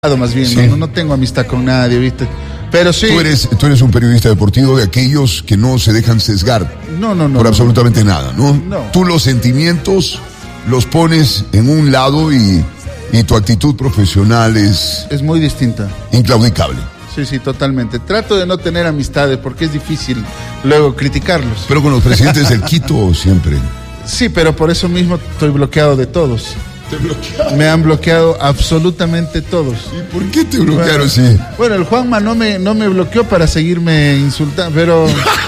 Más bien, sí. no tengo amistad con nadie, ¿viste? Pero sí. Tú eres un periodista deportivo de aquellos que no se dejan sesgar por absolutamente nada, ¿no? Tú los sentimientos los pones en un lado y tu actitud profesional es muy distinta. Inclaudicable. Sí, totalmente. Trato de no tener amistades porque es difícil luego criticarlos. Pero con los presidentes del Quito siempre. Sí, pero por eso mismo estoy bloqueado de todos. ¿Te bloquearon? Me han bloqueado absolutamente todos. ¿Y por qué te bloquearon? Bueno, el Juanma no me bloqueó para seguirme insultando, pero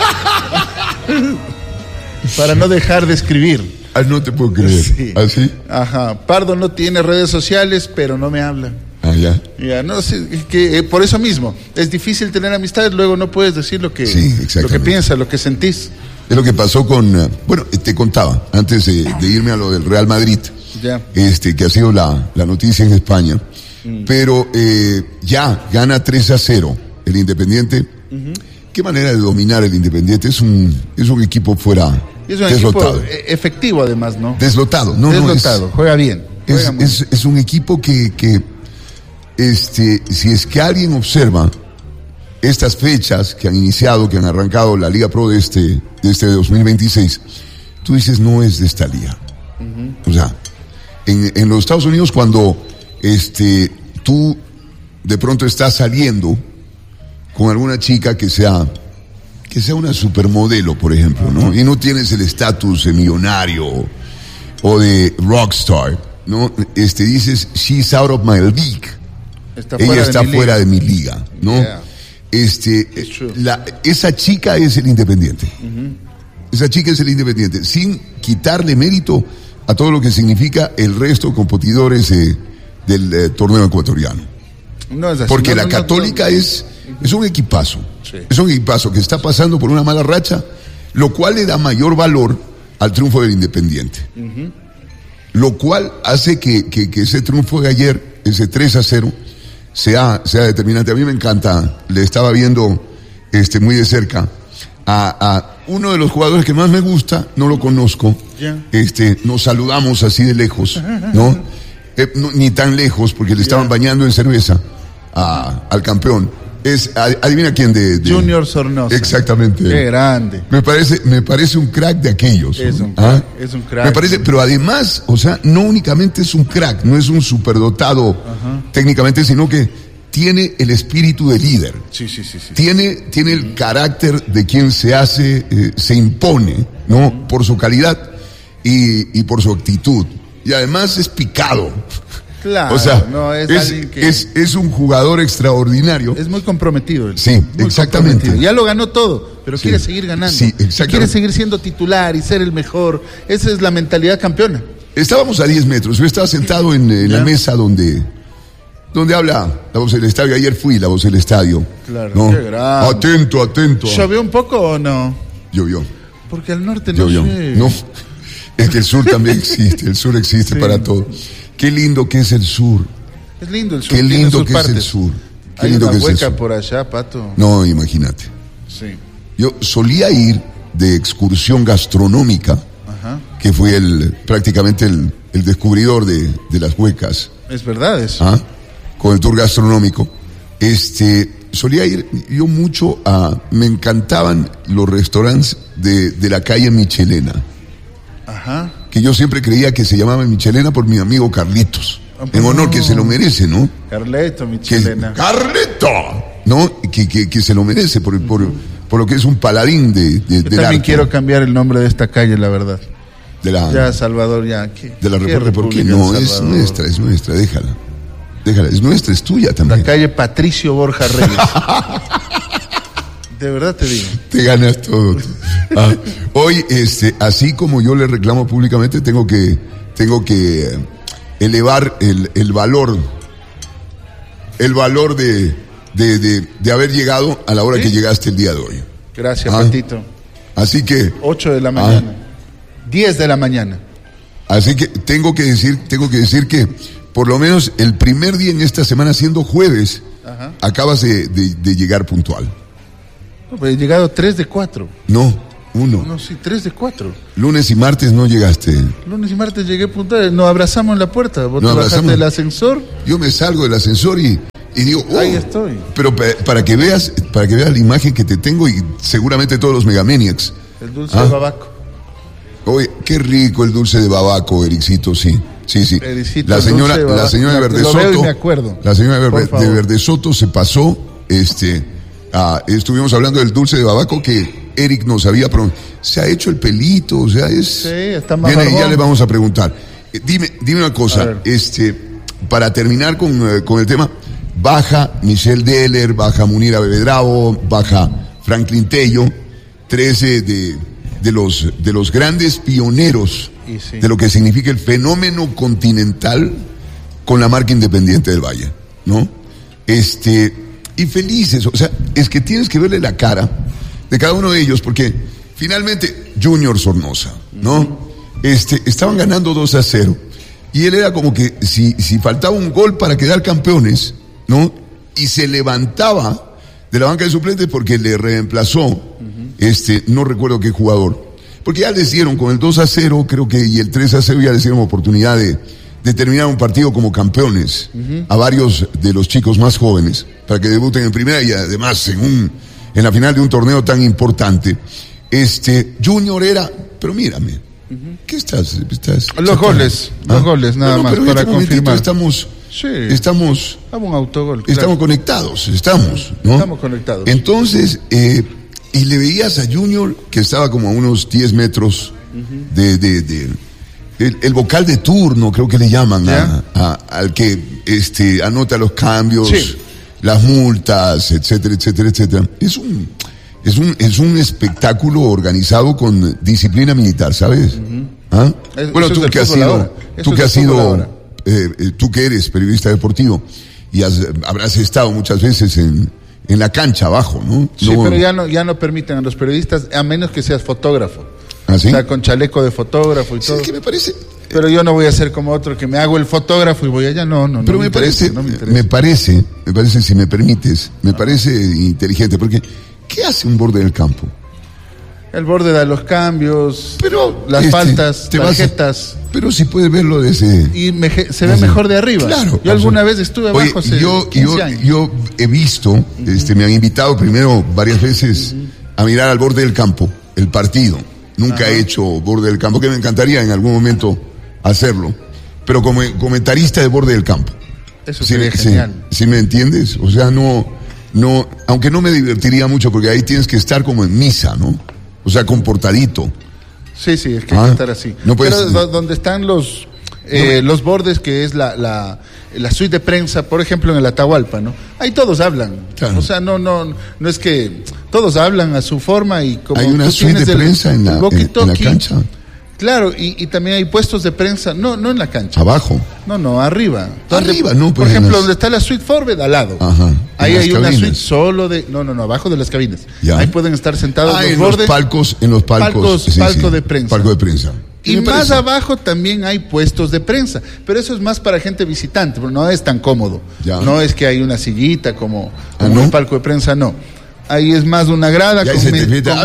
para no dejar de escribir. No te puedo creer. Sí. ¿Así? Ajá. Pardo no tiene redes sociales, pero no me habla. Ya. Ya, no sé, que por eso mismo es difícil tener amistades, luego no puedes decir lo que piensas, lo que sentís. Es lo que pasó con, te contaba antes de irme a lo del Real Madrid. Ya. Que ha sido la noticia en España, pero ya gana 3-0 el Independiente. Qué manera de dominar el Independiente. Es un equipo fuera. Es un deslotado. Equipo efectivo además, ¿no? Deslotado, juega bien. Es un equipo que si es que alguien observa estas fechas que han iniciado, que han arrancado la Liga Pro de este 2026, tú dices, no es de esta liga. O sea, en los Estados Unidos, cuando tú de pronto estás saliendo con alguna chica que sea una supermodelo, por ejemplo, ¿no? Y no tienes el estatus de millonario o de rockstar, ¿no? Dices, she's out of my league. Ella está fuera de mi liga, ¿no? Yeah. Esa chica es el Independiente. Esa chica es el Independiente, sin quitarle mérito a todo lo que significa el resto de competidores del torneo ecuatoriano. No es así. Porque la Católica es un equipazo. Sí. Es un equipazo que está pasando por una mala racha, lo cual le da mayor valor al triunfo del Independiente. Lo cual hace que ese triunfo de ayer, ese 3-0, sea determinante. A mí me encanta, le estaba viendo muy de cerca a uno de los jugadores que más me gusta, no lo conozco. Yeah. Nos saludamos así de lejos, ¿no? Ni tan lejos, porque le estaban bañando en cerveza al campeón. Adivina quién de Junior Sornosa. Exactamente. Qué grande. Me parece un crack de aquellos. Es un crack. Me parece, pero además, o sea, no únicamente es un crack, no es un superdotado técnicamente, sino que tiene el espíritu de líder. Sí. Tiene el carácter de quien se impone, ¿no? Por su calidad y por su actitud. Y además es picado. Claro, o sea, es un jugador extraordinario. Es muy comprometido. Sí, exactamente. Ya lo ganó todo, pero quiere seguir ganando. Sí, exactamente. Quiere seguir siendo titular y ser el mejor. Esa es la mentalidad campeona. Estábamos a 10 metros. Yo estaba sentado en la mesa donde habla la voz del estadio. Ayer fui la voz del estadio. Claro, ¿no? Qué grande. Atento. ¿Llovió un poco o no? Llovió. Porque al norte no llueve. No, es que el sur también existe. El sur existe para todo. Qué lindo que es el sur. Es lindo el sur. Qué lindo que es el sur. Qué Hay lindo una que hueca es el sur. por allá, Pato. No, imagínate. Sí. Yo solía ir de excursión gastronómica, que fui prácticamente el descubridor de las huecas. Es verdad eso. Con el tour gastronómico. Solía ir yo mucho me encantaban los restaurantes de la calle Michelena. Que yo siempre creía que se llamaba Michelena por mi amigo Carlitos. En honor que se lo merece, ¿no? Carleto Michelena. ¡Carleto! ¿No? Que se lo merece por lo que es un paladín del arte. Yo también quiero cambiar el nombre de esta calle, la verdad. Ya, Salvador, ya. De la República, ¿por qué? No, es nuestra, déjala. Es nuestra, es tuya también. La calle Patricio Borja Reyes. De verdad te digo. Te ganas todo. Hoy, así como yo le reclamo públicamente, tengo que elevar el valor de haber llegado a la hora que llegaste el día de hoy. Gracias, Patito. Así que 8 de la mañana. 10 de la mañana. Así que tengo que decir que por lo menos el primer día en esta semana, siendo jueves, acabas de llegar puntual. No, pero he llegado 3 de 4. No, 1. No, sí, 3 de 4. Lunes y martes no llegaste. Lunes y martes llegué puntual. Nos abrazamos en la puerta. Vos te bajaste del ascensor. Yo me salgo del ascensor y digo, ahí estoy. Pero para que veas la imagen que te tengo y seguramente todos los Megamaniacs. El dulce de babaco. Oye, qué rico el dulce de babaco, Ericito, sí. Ericito, la señora de Verde lo Soto. Veo y me acuerdo. La señora de Verde Soto se pasó, estuvimos hablando del dulce de babaco que Eric nos había se ha hecho el pelito, o sea, sí, está más bien, ya le vamos a preguntar. Dime una cosa, para terminar con el tema, baja Michelle Deller, baja Munira Bebedrao, baja Franklin Tello, 13 de los grandes pioneros de lo que significa el fenómeno continental con la marca Independiente del Valle, ¿no? Y felices, o sea, es que tienes que verle la cara de cada uno de ellos, porque finalmente Junior Sornosa, ¿no? Estaban ganando 2-0, y él era como que si faltaba un gol para quedar campeones, ¿no? Y se levantaba de la banca de suplentes porque le reemplazó, no recuerdo qué jugador, porque ya les dieron con el 2-0, creo que, y el 3-0 ya les dieron oportunidad de terminar un partido como campeones a varios de los chicos más jóvenes para que debuten en primera y además en la final de un torneo tan importante. Junior era, pero mírame, ¿qué estás? Los goles nada más pero para confirmar. Estamos un autogol. Estamos conectados, ¿no? Estamos conectados. Entonces, y le veías a Junior que estaba como a unos 10 metros el vocal de turno, creo que le llaman al que anota los cambios, las multas, etcétera. Es un espectáculo organizado con disciplina militar, ¿sabes? Bueno, tú que eres periodista deportivo y habrás estado muchas veces en la cancha abajo, ¿no? Sí, pero ya no permiten a los periodistas, a menos que seas fotógrafo. ¿Ah, sí? O sea, con chaleco de fotógrafo y todo. Sí, que me parece. Pero yo no voy a ser como otro que me hago el fotógrafo y voy allá, no. Pero me parece, si me permites, me parece inteligente, porque ¿qué hace un borde del campo? El borde da los cambios, pero las faltas, tarjetas. Pero si puedes verlo desde... Y se ve mejor de arriba. Claro. Yo alguna vez estuve abajo hace 15 años. Yo he visto, me han invitado primero varias veces a mirar al borde del campo, el partido. Nunca he hecho borde del campo, que me encantaría en algún momento hacerlo. Pero como comentarista de borde del campo. Eso sería genial. ¿Sí me entiendes? O sea, no, aunque no me divertiría mucho, porque ahí tienes que estar como en misa, ¿no? O sea, comportadito. Sí, es que hay que estar así. No puedes, pero donde están los bordes, que es la suite de prensa, por ejemplo, en el Atahualpa, ¿no? Ahí todos hablan. Claro. O sea, no es que todos hablan a su forma y como hay una suite de prensa en la cancha. Claro, y también hay puestos de prensa, no en la cancha. Abajo. No, arriba. Arriba, no. Por ejemplo, donde está la suite Forward, al lado. Ajá. Ahí hay una suite solo de... No, abajo de las cabinas. Ya. Ahí pueden estar sentados los en bordes. En los palcos. Palco de prensa. Palco de prensa. Y más abajo también hay puestos de prensa, pero eso es más para gente visitante, pero no es tan cómodo. Ya. No es que hay una sillita como un palco de prensa, no. Ahí es más una grada con mesa.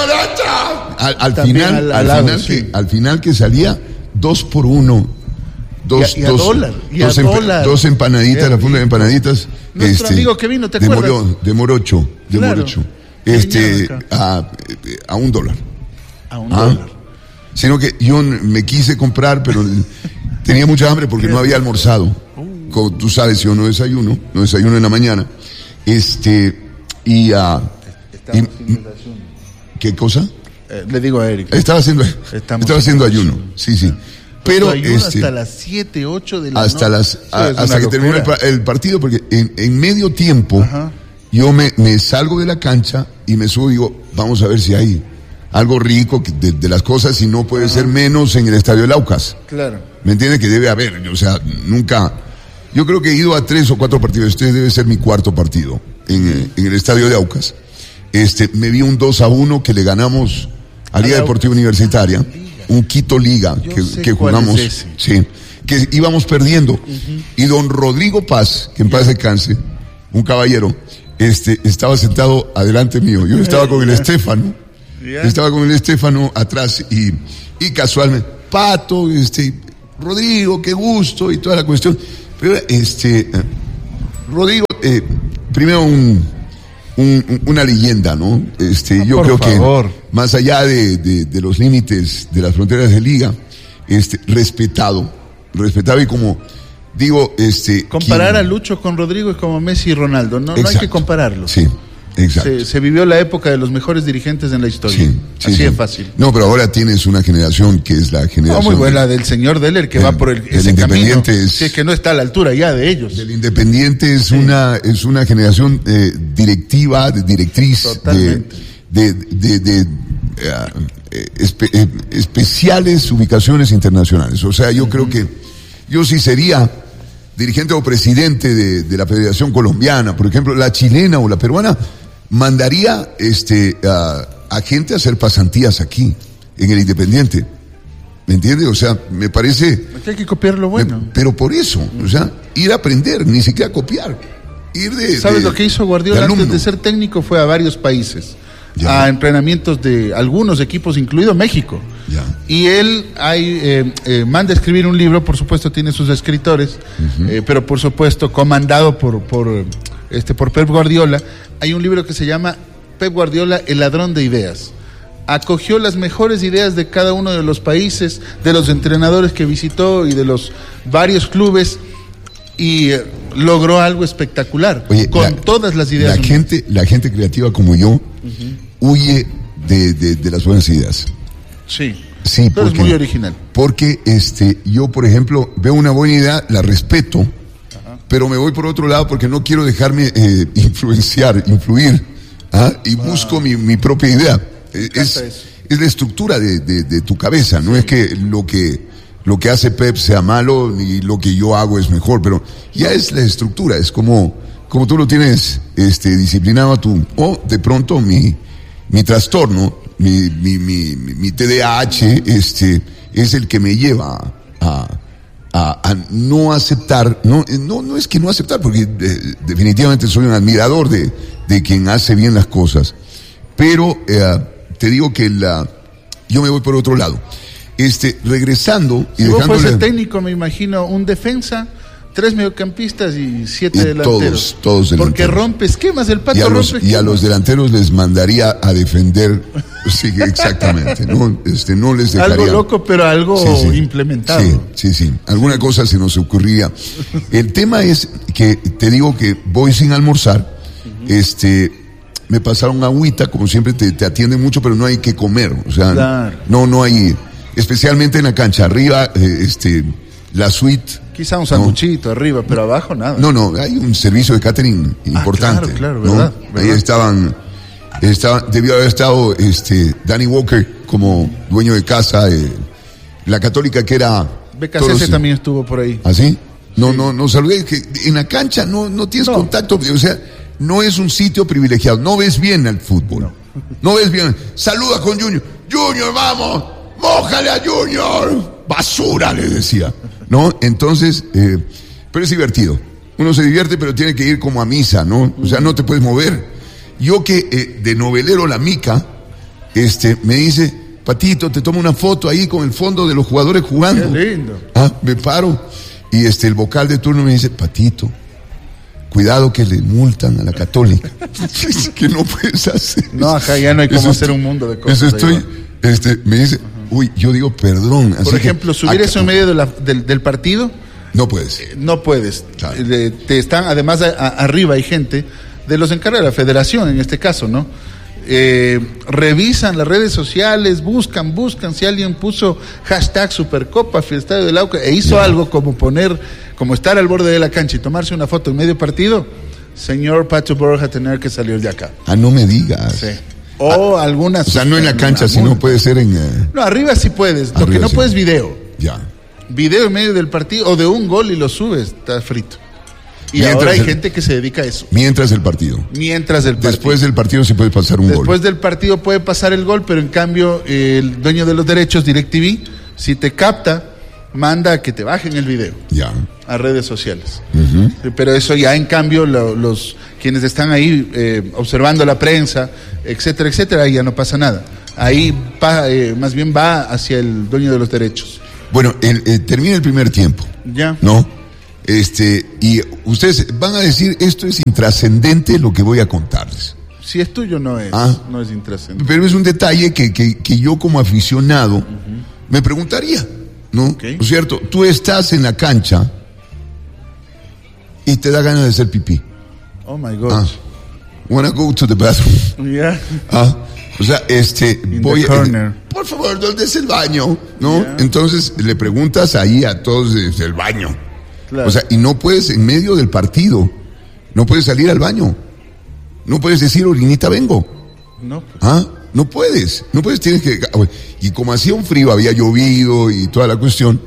Al final que salía 2 por 1. Dos empanaditas, la funda de empanaditas. Nuestro amigo que vino, ¿te acuerdas? De Morocho. Claro. A $1. A $1. Sino que yo me quise comprar, pero tenía mucha hambre porque no había almorzado. Como tú sabes, yo no desayuno en la mañana. ¿Qué cosa? Le digo a Eric. Estaba haciendo ayuno. Sí. Pero hasta las 7, 8 de la noche. Hasta que terminó el partido, porque en medio tiempo yo me salgo de la cancha y me subo y digo, vamos a ver si hay algo rico de las cosas, y no puede ser menos en el estadio del Aucas. Claro. ¿Me entiende? Que debe haber, o sea, nunca... Yo creo que he ido a 3 o 4 partidos, este debe ser mi 4º partido en el estadio de Aucas. Me vi un 2-1 que le ganamos a Liga Deportiva Universitaria, un Quito Liga que jugamos, sí, que íbamos perdiendo, y don Rodrigo Paz, que en paz descanse, un caballero, estaba sentado adelante mío, yo estaba con el Estefano, Estaba con el Estefano atrás y casualmente, Pato, Rodrigo, qué gusto y toda la cuestión. Pero Rodrigo, primero una leyenda, ¿no? Yo creo que más allá de los límites de las fronteras de liga, respetado y como digo, comparar a Lucho con Rodrigo es como Messi y Ronaldo, no hay que compararlo. Sí. Exacto. Se vivió la época de los mejores dirigentes en la historia. Así es fácil. No, pero ahora tienes una generación que es la generación... muy buena, del señor Deller, que va por ese camino. Si es que no está a la altura ya de ellos. El Independiente es una generación directriz, de especiales ubicaciones internacionales. O sea, yo creo que yo sí sería dirigente o presidente de la Federación Colombiana, por ejemplo, la chilena o la peruana, mandaría a gente a hacer pasantías aquí, en el Independiente. ¿Me entiendes? O sea, me parece... Aquí hay que copiar lo bueno. Pero por eso, o sea, ir a aprender, ni siquiera copiar. ¿Sabes lo que hizo Guardiola antes de ser técnico? Fue a varios países, a entrenamientos de algunos equipos, incluido México. Y él manda a escribir un libro, por supuesto tiene sus escritores, pero por supuesto comandado por Pep Guardiola. Hay un libro que se llama Pep Guardiola, el ladrón de ideas. Acogió las mejores ideas de cada uno de los países, de los entrenadores que visitó y de los varios clubes, y logró algo espectacular. Oye, con todas las ideas. La gente creativa como yo huye de las buenas ideas. Sí, porque, es muy original. Porque yo, por ejemplo, veo una buena idea, la respeto, pero me voy por otro lado porque no quiero dejarme influir, y busco mi propia idea. Es la estructura de tu cabeza, no es que lo que hace Pep sea malo ni lo que yo hago es mejor, pero ya es la estructura, es como tú lo tienes disciplinado o de pronto mi trastorno, mi TDAH, es el que me lleva a no aceptar, no es que no aceptar, porque definitivamente soy un admirador de quien hace bien las cosas, pero te digo que yo me voy por otro lado. Regresando y si vos dejándole... fuese técnico, me imagino un defensa, 3 mediocampistas y 7 delanteros. Todos delanteros. Porque rompe esquemas, el Pato rompe esquemas. Y a los delanteros les mandaría a defender, sí, exactamente, no les dejaría... Algo loco, pero algo implementado. Sí, alguna cosa se nos ocurría. El tema es que, te digo que voy sin almorzar, me pasaron agüita, como siempre te atienden mucho, pero no hay que comer, o sea, claro. no hay, especialmente en la cancha, arriba, la suite. Quizá un sanguchito arriba, pero abajo nada. No, hay un servicio de catering importante. Claro, ¿no? ¿verdad? Ahí debió haber estado Danny Walker como dueño de casa, la Católica que era... BKC también estuvo por ahí. ¿Ah, sí? No saludé, que en la cancha no tienes contacto, o sea, no es un sitio privilegiado, no ves bien al fútbol. No ves bien. Saluda con Junior. Junior, vamos, mójale a Junior. Basura, le decía. ¿No? Entonces, pero es divertido. Uno se divierte, pero tiene que ir como a misa, ¿no? O sea, no te puedes mover. Yo que de novelero la mica, me dice, Patito, te tomo una foto ahí con el fondo de los jugadores jugando. Qué lindo. Me paro y el vocal de turno me dice, Patito, cuidado que le multan a la Católica. Que no puedes hacer. No, acá ya no hay cómo hacer un mundo de cosas. Me dice, yo digo perdón. Por ejemplo, subir eso en medio del partido. No puedes. No puedes. Claro. Te están, además, arriba hay gente de los encargados de la federación, en este caso, ¿no? Revisan las redes sociales, buscan si alguien puso hashtag Supercopa, Estadio del Auca, e hizo algo como estar al borde de la cancha y tomarse una foto en medio partido, señor Pato Borja tener que salir de acá. No me digas. Sí. O algunas... O sea, no en la cancha, sino puede ser en... No, arriba sí puedes, lo que no puedes video. Ya. Video en medio del partido, o de un gol y lo subes, está frito. Y ahora hay gente que se dedica a eso. Mientras el partido. Después del partido sí puede pasar un gol. Después del partido puede pasar el gol, pero en cambio el dueño de los derechos, DirecTV, si te capta, manda a que te bajen el video. Ya. A redes sociales. Pero eso ya en cambio los quienes están ahí observando la prensa, etcétera, ahí ya no pasa nada. ahí más bien va hacia el dueño de los derechos. Bueno, termina el primer tiempo. Ya. ¿No? Y ustedes van a decir, esto es intrascendente lo que voy a contarles. Si es tuyo, no es intrascendente. Pero es un detalle que yo como aficionado me preguntaría, ¿no? Okay. ¿No es cierto? Tú estás en la cancha y te da ganas de hacer pipí. Oh my God. Wanna go to the bathroom. Yeah. O sea, voy por favor, ¿dónde es el baño? ¿No? Yeah. Entonces le preguntas ahí a todos desde el baño. Claro. O sea, y no puedes en medio del partido, no puedes salir al baño. No puedes decir, orinita, vengo. No. No puedes, tienes que... Y como hacía un frío, había llovido y toda la cuestión,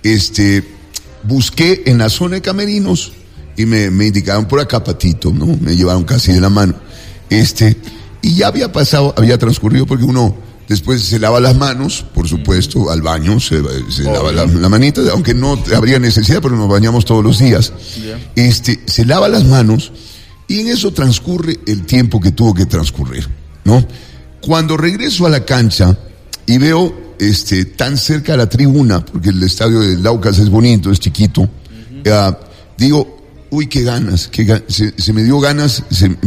busqué en la zona de camerinos y me indicaron por acá, Patito, ¿no? Me llevaron casi de la mano. Y ya había transcurrido porque uno después se lava las manos, por supuesto, al baño, se lava la manita, aunque no habría necesidad, pero nos bañamos todos los días. Yeah. Se lava las manos y en eso transcurre el tiempo que tuvo que transcurrir, ¿no? Cuando regreso a la cancha y veo tan cerca de la tribuna, porque el estadio de Laucas es bonito, es chiquito, digo, uy, qué ganas, se me dio ganas,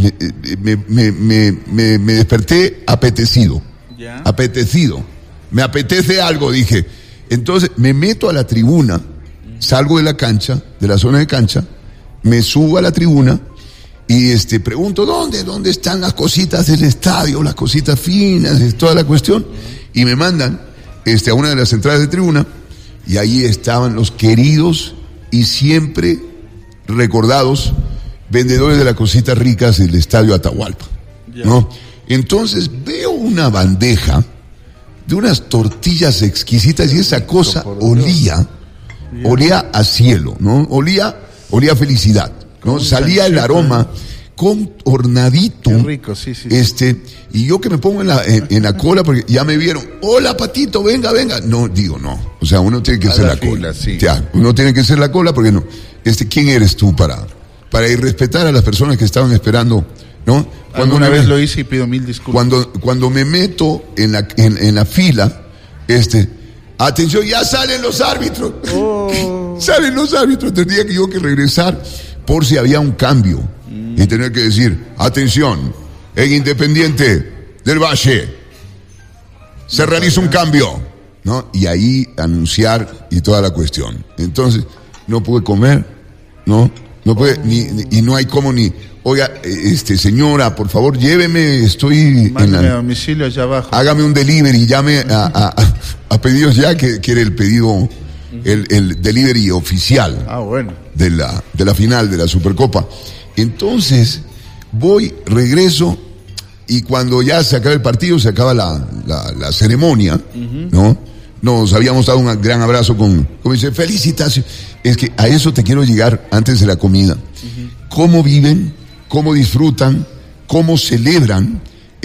me desperté apetecido, ¿ya? Me apetece algo, dije. Entonces me meto a la tribuna, salgo de la cancha, de la zona de cancha, me subo a la tribuna y pregunto, ¿dónde están las cositas del estadio, las cositas finas, toda la cuestión? Y me mandan a una de las entradas de tribuna y ahí estaban los queridos y siempre recordados vendedores de las cositas ricas del estadio Atahualpa, ¿no? Entonces veo una bandeja de unas tortillas exquisitas y esa cosa olía a cielo, ¿no? Olía a felicidad, ¿no? Salía el aroma contornadito. Qué rico, sí. Y yo que me pongo en la cola porque ya me vieron, hola Patito, venga. No, digo no. O sea, uno tiene que hacer la cola. Sí. Ya, uno tiene que hacer la cola porque no. ¿Quién eres tú para irrespetar a las personas que estaban esperando, ¿no? Cuando una vez lo hice y pido 1000 disculpas. Cuando me meto en la fila, atención, ya salen los árbitros. Salen los árbitros, tendría que yo regresar por si había un cambio. Y tener que decir, atención, en Independiente del Valle se realiza un cambio, ¿no? Y ahí anunciar y toda la cuestión. Entonces, no pude comer, ¿no? No puede, y no hay como ni, oiga, señora, por favor, lléveme, mándame a domicilio allá abajo. Hágame un delivery, llame a pedidos ya, que quiere el pedido, el delivery oficial. Bueno. De la final de la Supercopa. Entonces, regreso, y cuando ya se acaba el partido, se acaba la ceremonia, ¿no? Nos habíamos dado un gran abrazo como dice, felicitaciones. Es que a eso te quiero llegar antes de la comida. ¿Cómo viven? ¿Cómo disfrutan? ¿Cómo celebran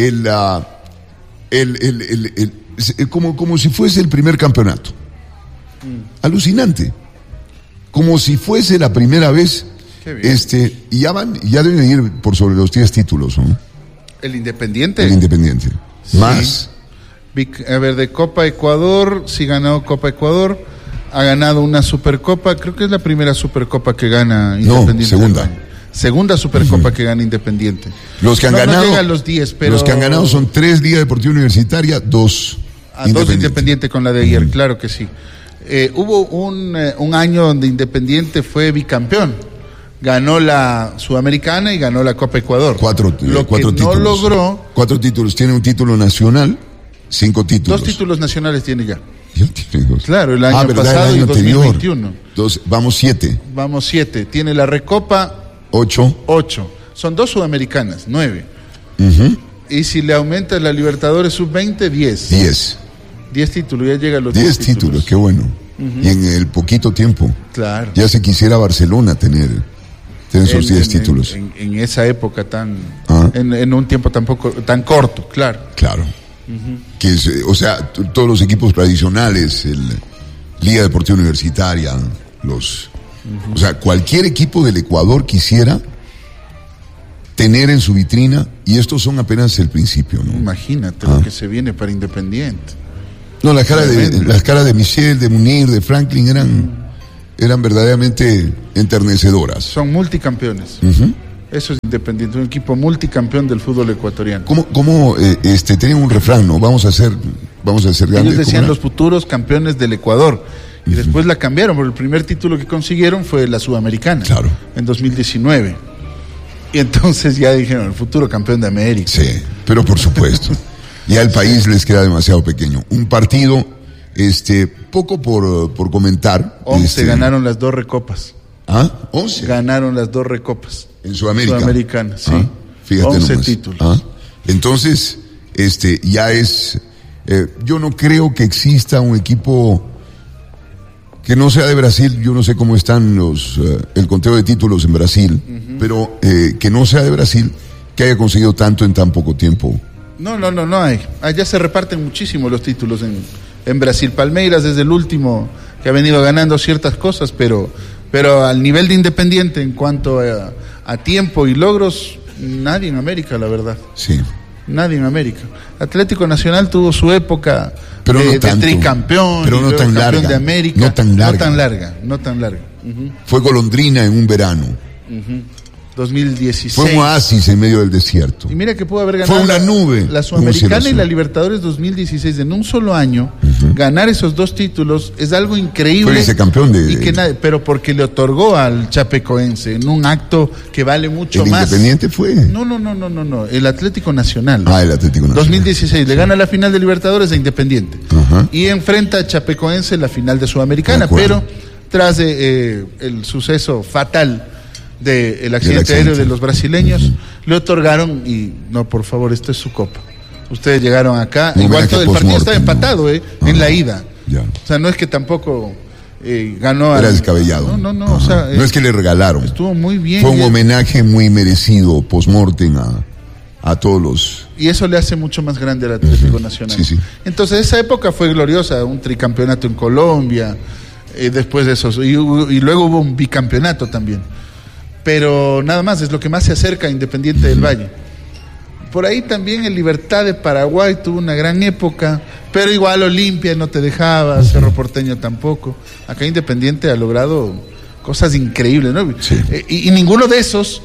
como si fuese el primer campeonato? Alucinante. Como si fuese la primera vez. Y ya deben ir por sobre los 10 títulos, ¿no? ¿El Independiente? El Independiente. Sí. Más. A ver, de Copa Ecuador, sí ganó Copa Ecuador, ha ganado una Supercopa, creo que es la primera Supercopa que gana Independiente. No, segunda. Segunda Supercopa que gana Independiente. Los que han ganado. No llega a los 10, pero. Los que han ganado son 3 Liga Deportiva Universitaria, 2 Independiente. 2 Independiente con la de ayer, claro que sí. Hubo un año donde Independiente fue bicampeón. Ganó la Sudamericana y ganó la Copa Ecuador. 4 títulos. No logró. 4 títulos. Tiene un título nacional, 5 títulos. 2 títulos nacionales tiene ya. Ya tiene 2. Claro, el año pasado y 2021. Vamos 7. Vamos 7. Tiene la Recopa. 8. Son 2 sudamericanas, 9. Y si le aumenta la Libertadores sub-20, 10. 10 títulos, ya llega a los 10 títulos, qué bueno. Y en el poquito tiempo. Claro. Ya se quisiera Barcelona tener esos 10 títulos. En esa época en un tiempo tampoco tan corto, claro. Claro. Que o sea, todos los equipos tradicionales, Liga Deportiva Universitaria, o sea, cualquier equipo del Ecuador quisiera tener en su vitrina, y estos son apenas el principio, ¿no? Imagínate lo que se viene para Independiente. No, las caras de Michel, de Munir, de Franklin eran verdaderamente enternecedoras. Son multicampeones. Eso es Independiente, un equipo multicampeón del fútbol ecuatoriano. ¿Cómo tenían un refrán, ¿no? Vamos a ser grandes. Ellos decían los futuros campeones del Ecuador. Y después la cambiaron, porque el primer título que consiguieron fue la Sudamericana. Claro. En 2019. Y entonces ya dijeron, el futuro campeón de América. Sí, pero por supuesto. Ya el país les queda demasiado pequeño. Un partido, poco por comentar. 11 ganaron las 2 recopas. ¿Ah? 11. Ganaron las 2 recopas. En Sudamérica. Sudamericana, sí. Fíjate 11 nomás. títulos. Entonces, ya es... yo no creo que exista un equipo que no sea de Brasil. Yo no sé cómo están el conteo de títulos en Brasil, pero que no sea de Brasil, que haya conseguido tanto en tan poco tiempo. No hay. Allá se reparten muchísimo los títulos en Brasil. Palmeiras es el último que ha venido ganando ciertas cosas, pero al nivel de Independiente en cuanto a tiempo y logros, nadie en América, la verdad. Sí. Nadie en América. Atlético Nacional tuvo su época pero de, no tanto, de tricampeón, pero no tan campeón larga, de América. No tan larga. Fue golondrina en un verano. 2016. Fue un oasis en medio del desierto. Y mira que pudo haber ganado fue una nube, la Sudamericana y la Libertadores 2016 en un solo año. Ganar esos 2 títulos es algo increíble. Fue vicecampeón pero porque le otorgó al Chapecoense en un acto que vale mucho más. ¿El Independiente fue? No, el Atlético Nacional. El Atlético Nacional. 2016 le gana la final de Libertadores a Independiente. Y enfrenta a Chapecoense en la final de Sudamericana, pero tras el suceso fatal del accidente aéreo de los brasileños, le otorgaron, y no, por favor, esto es su copa. Ustedes llegaron acá, igual todo el partido estaba empatado, en la ida. Ya. O sea, no es que tampoco ganó. Era descabellado. No, o sea, no es que le regalaron. Estuvo muy bien. Fue un homenaje muy merecido, post-mortem, a todos los... Y eso le hace mucho más grande al Atlético Nacional. Sí. Entonces, esa época fue gloriosa, un tricampeonato en Colombia, después de eso, y luego hubo un bicampeonato también. Pero nada más, es lo que más se acerca a Independiente del Valle. Por ahí también el Libertad de Paraguay tuvo una gran época, pero igual Olimpia no te dejaba, Cerro Porteño tampoco. Acá Independiente ha logrado cosas increíbles, ¿no? Sí. Y ninguno de esos,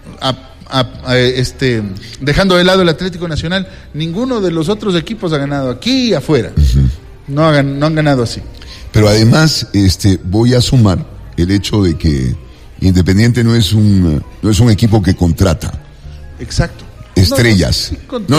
dejando de lado el Atlético Nacional, ninguno de los otros equipos ha ganado aquí y afuera. No han ganado así. Pero además, voy a sumar el hecho de que Independiente no es un equipo que contrata. Exacto. Estrellas.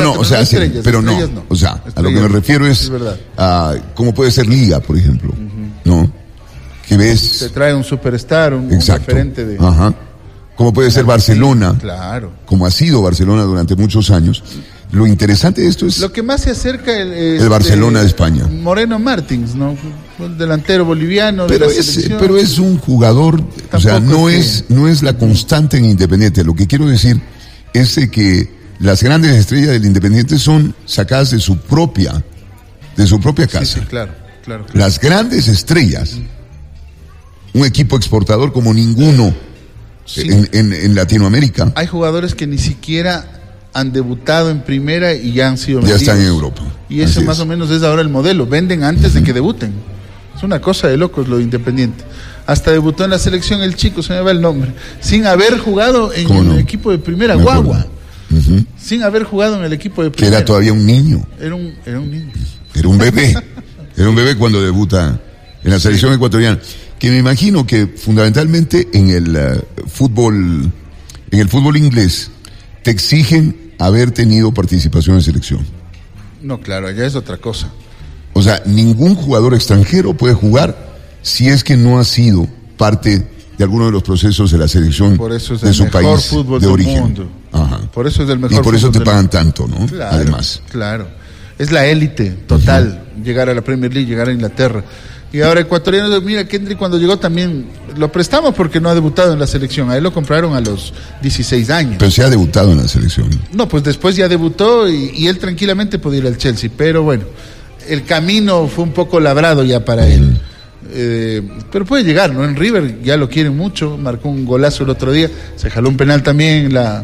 O sea, a lo que me refiero es a cómo puede ser Liga, por ejemplo. ¿No? Que ves. Se trae un superstar, un referente de. Como puede ser Barcelona. Claro. Como ha sido Barcelona durante muchos años. Lo interesante de esto es... Lo que más se acerca el Barcelona de España. Moreno Martins, ¿no? El delantero boliviano pero de la selección. Pero es un jugador... Tampoco, o sea, no es la constante en Independiente. Lo que quiero decir es que las grandes estrellas del Independiente son sacadas de su propia casa. Sí, claro. Las grandes estrellas. Un equipo exportador como ninguno en Latinoamérica. Hay jugadores que ni siquiera han debutado en primera y ya han sido vendidos. Ya están en Europa. Y ese más o menos es ahora el modelo. Venden antes de que debuten. Es una cosa de locos lo de Independiente. Hasta debutó en la selección el chico, se me va el nombre, sin haber jugado en el equipo de primera, Guagua. Sin haber jugado en el equipo de primera. Que era todavía un niño. Era un niño. Era un bebé. Era un bebé cuando debuta en la selección ecuatoriana. Que me imagino que fundamentalmente en el fútbol inglés te exigen haber tenido participación en selección. No, claro, allá es otra cosa. O sea, ningún jugador extranjero puede jugar si es que no ha sido parte de alguno de los procesos de la selección de su país de origen. Mundo. Por eso es el mejor. Y por eso te pagan tanto, ¿no? Claro, además. Claro. Es la élite total, llegar a la Premier League, llegar a Inglaterra. Y ahora ecuatoriano, mira, Kendrick cuando llegó también lo prestamos porque no ha debutado en la selección. A él lo compraron a los 16 años. Pero se ha debutado en la selección. No, pues después ya debutó y él tranquilamente podía ir al Chelsea. Pero bueno, el camino fue un poco labrado ya para él. Pero puede llegar, ¿no? En River ya lo quieren mucho. Marcó un golazo el otro día. Se jaló un penal también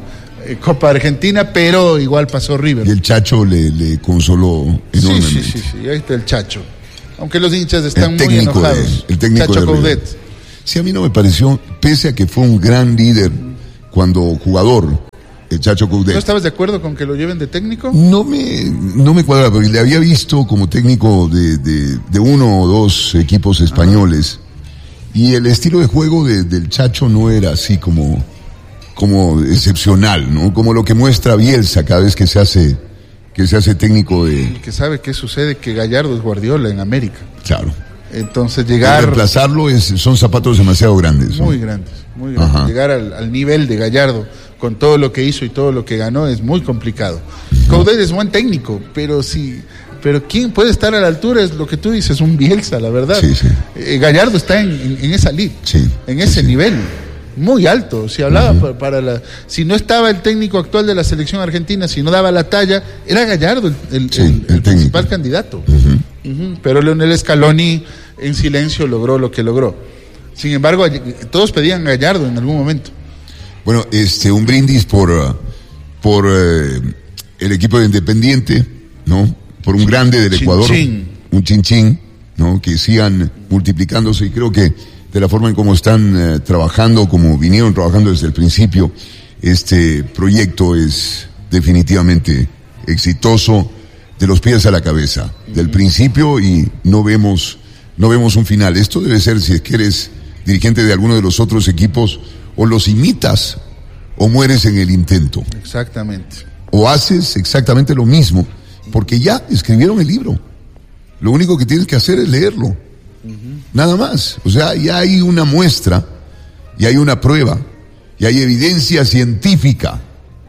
Copa Argentina, pero igual pasó River. Y el Chacho le consoló enormemente. Sí, ahí está el Chacho. Aunque los hinchas están muy enojados. El técnico Chacho de Coudet. Sí, a mí no me pareció, pese a que fue un gran líder cuando jugador, el Chacho Coudet. ¿No estabas de acuerdo con que lo lleven de técnico? No me cuadra, porque le había visto como técnico de uno o dos equipos españoles. Y el estilo de juego del Chacho no era así como excepcional, ¿no? Como lo que muestra Bielsa cada vez que se hace técnico de... El que sabe qué sucede, que Gallardo es Guardiola en América. Claro. Entonces llegar... Reemplazarlo son zapatos demasiado grandes, ¿no? Muy grandes. Ajá. Llegar al nivel de Gallardo con todo lo que hizo y todo lo que ganó es muy complicado. Coudet es buen técnico, pero ¿quién puede estar a la altura? Es lo que tú dices, un Bielsa, la verdad. Sí. Gallardo está en esa liga, en ese nivel. Muy alto, si hablaba si no estaba el técnico actual de la selección argentina, si no daba la talla, era Gallardo el principal candidato. Pero Leonel Scaloni en silencio logró lo que logró. Sin embargo, todos pedían Gallardo en algún momento. Bueno, un brindis por el equipo de Independiente, ¿no? Por un grande del Ecuador, un chinchín, ¿no? Que sigan multiplicándose, y creo que de la forma en cómo están trabajando, como vinieron trabajando desde el principio, este proyecto es definitivamente exitoso de los pies a la cabeza, del principio, y no vemos un final. Esto debe ser, si es que eres dirigente de alguno de los otros equipos, o los imitas o mueres en el intento. Exactamente. O haces exactamente lo mismo, porque ya escribieron el libro. Lo único que tienes que hacer es leerlo. Nada más. O sea, ya hay una muestra, y hay una prueba, y hay evidencia científica.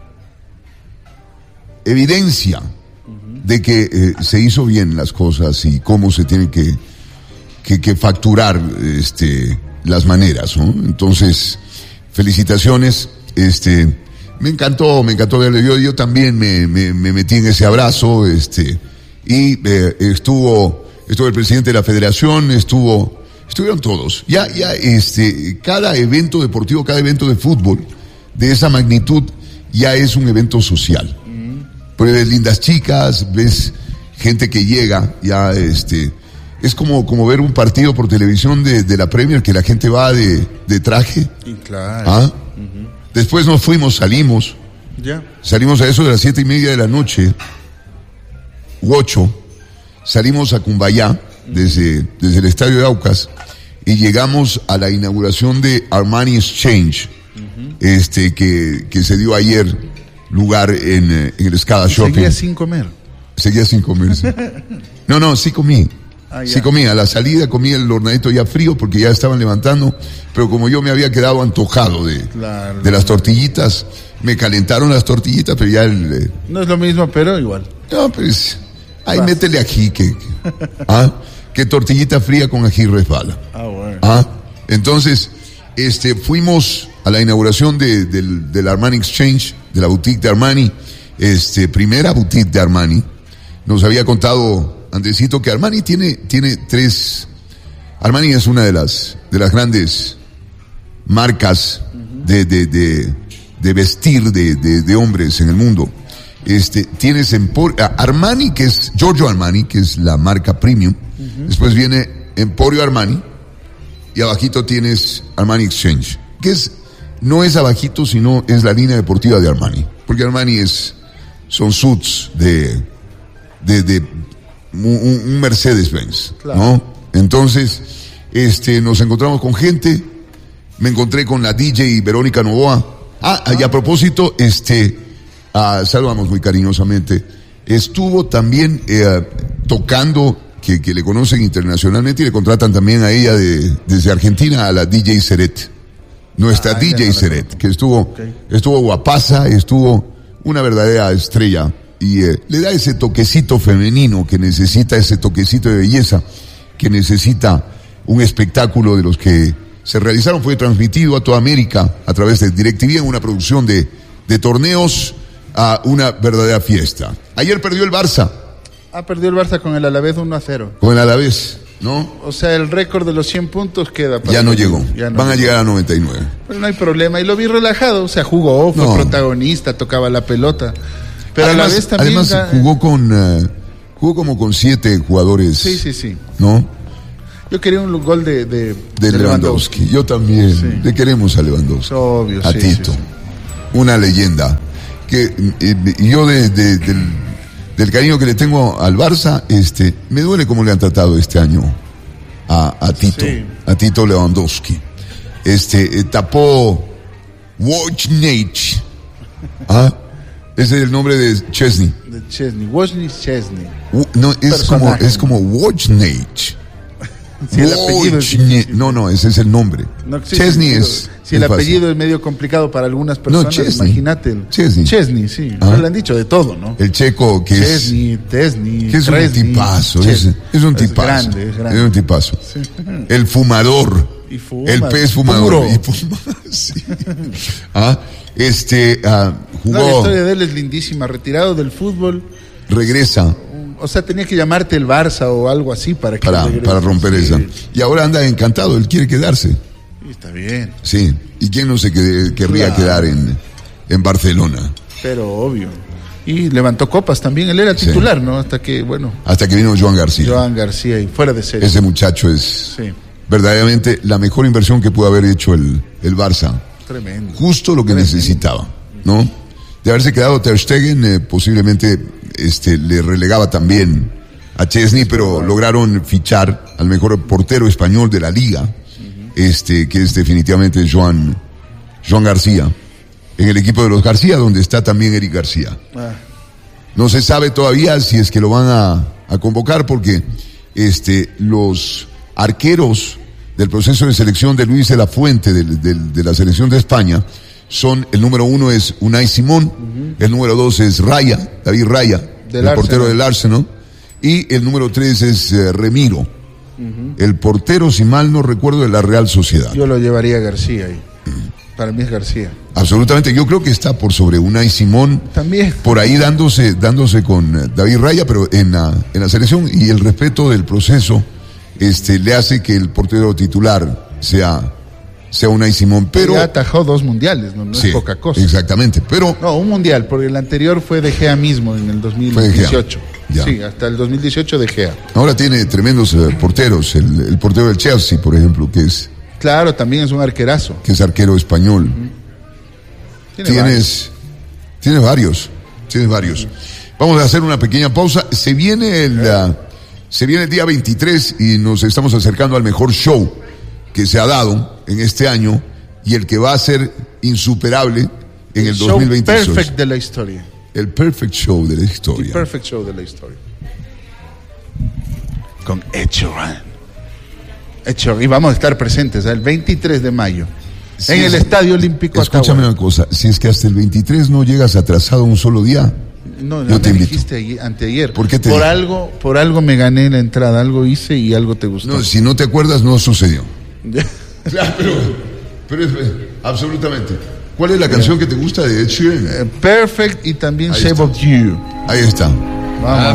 Evidencia de que se hizo bien las cosas y cómo se tiene que facturar las maneras, ¿no? Entonces, felicitaciones. Me encantó verle. Yo también me metí en ese abrazo, y estuvo el presidente de la federación, estuvieron todos. Ya, cada evento deportivo, cada evento de fútbol de esa magnitud ya es un evento social. Porque ves lindas chicas, ves gente que llega, ya es como ver un partido por televisión de la Premier, que la gente va de traje. Y claro. ¿Ah? Después salimos a eso de las 7:30 de la noche, u 8, salimos a Cumbayá, desde el estadio de Aucas, y llegamos a la inauguración de Armani Exchange, que se dio ayer lugar en el Scala Shopping. Seguía sin comer. Sí. No, sí comí. Sí comí, a la salida comí el hornadito ya frío porque ya estaban levantando, pero como yo me había quedado antojado de las tortillitas, me calentaron las tortillitas, pero ya no es lo mismo, pero igual. No, pues, ahí métele ají, que tortillita fría con ají resbala. Bueno. Entonces, fuimos a la inauguración del Armani Exchange, de la boutique de Armani, primera boutique de Armani. Nos había contado Andresito que Armani tiene 3. Armani es una de las grandes marcas de vestir de hombres en el mundo. Tienes Armani, que es Giorgio Armani, que es la marca premium. Después viene Emporio Armani, y abajito tienes Armani Exchange, que no es abajito, sino es la línea deportiva de Armani, porque Armani son suits de un Mercedes-Benz, claro, ¿no? Entonces, nos encontramos con gente. Me encontré con la DJ Verónica Novoa. Y a propósito, saludamos muy cariñosamente. Estuvo también tocando, que le conocen internacionalmente, y le contratan también a ella desde Argentina, a la DJ Seret. Nuestra DJ Seret, que estuvo guapaza, estuvo una verdadera estrella. Y le da ese toquecito femenino que necesita, ese toquecito de belleza que necesita un espectáculo de los que se realizaron. Fue transmitido a toda América a través de DirecTV en una producción de torneos, a una verdadera fiesta. Ayer perdió el Barça. Perdió el Barça con el Alavés 1-0. Con el Alavés. ¿no? O sea, el récord de los 100 puntos queda para... Ya no llegó. Van a llegar a 99. Pero no hay problema. Y lo vi relajado. O sea, jugó, fue protagonista, tocaba la pelota. Pero además, a la vez también... Además, jugó como con 7 jugadores. Sí. ¿No? Yo quería un gol de Lewandowski. Yo también. Sí. Le queremos a Lewandowski. Obvio, a Tito. Sí. Una leyenda. Que yo del cariño que le tengo al Barça, me duele cómo le han tratado este año a Tito. Sí. A Tito Lewandowski. Tapó Wojciech. ¿Ah? Ese es el nombre de Chesney. De Chesney. Wojciech Chesney. No, es como Wojciech. Si el apellido es no, ese es el nombre. No, Chesney es. Si el apellido fácil. Es medio complicado para algunas personas, imagínate. Chesney, sí. Le han dicho de todo, ¿no? El checo que Tesney, que es un tipazo. Es un tipazo. Es un tipazo. Sí. El fumador. El pez fumador. Sí. Jugó. La historia de él es lindísima. Retirado del fútbol. Regresa. O sea, tenía que llamarte el Barça o algo así para romper esa. Y ahora anda encantado, él quiere quedarse. Sí, está bien. Sí, ¿y quién no se querría quedar en Barcelona? Pero obvio. Y levantó copas también, él era titular, ¿no? Hasta que vino Joan García. Joan García, y fuera de serie. Ese muchacho es verdaderamente la mejor inversión que pudo haber hecho el Barça. Tremendo. Justo lo que necesitaba, ¿no? De haberse quedado Ter Stegen, posiblemente le relegaba también a Chesney, pero lograron fichar al mejor portero español de la liga, que es definitivamente Joan García, en el equipo de los García, donde está también Eric García. No se sabe todavía si es que lo van a convocar, porque los arqueros del proceso de selección de Luis de la Fuente, de la selección de España, el número 1 es Unai Simón, el número 2 es David Raya, el portero del Arsenal, y el número 3 es Remiro, el portero, si mal no recuerdo, de la Real Sociedad. Yo lo llevaría a García ahí. Para mí es García. Absolutamente, yo creo que está por sobre Unai Simón. También. Por ahí dándose con David Raya, pero en la selección, y el respeto del proceso le hace que el portero titular sea Unai Simón, pero ya atajó 2 mundiales, no es poca cosa. Exactamente, pero no, un mundial, porque el anterior fue De Gea mismo en el 2018. Sí, hasta el 2018 De Gea. Ahora tiene tremendos porteros, el portero del Chelsea, por ejemplo, que es claro, también es un arquerazo. Que es arquero español. Tienes varios. Vamos a hacer una pequeña pausa. Se viene el día 23 y nos estamos acercando al mejor show que se ha dado en este año y el que va a ser insuperable en el 2026. El perfect de la historia. El perfect show de la historia. El perfect show de la historia. Con Ed Sheeran. Y vamos a estar presentes el 23 de mayo en el Estadio Olímpico. Escúchame una cosa, si es que hasta el 23 no llegas atrasado un solo día, no yo te me invito. Dijiste anteayer. ¿Por qué por algo me gané la entrada, algo hice y algo te gustó. No, si no te acuerdas, no sucedió. Claro, pero es absolutamente. ¿Cuál es la canción que te gusta de Ed Sheeran? Perfect y también Shape of You. Ahí está. Vamos.